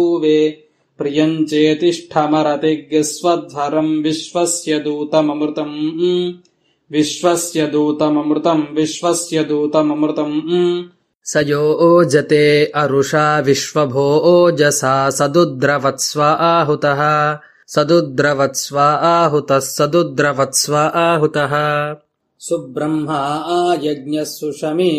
वे प्रियम् चेतिष्ठमरतिग्स्वध्वरम् विश्वस्य दूतममृतम् विश्वस्य दूतममृतम् स योजते अरुषा विश्वभोजसा सदुद्रवत्स्व आहुतः सुब्रह्मा यज्ञः सुषमी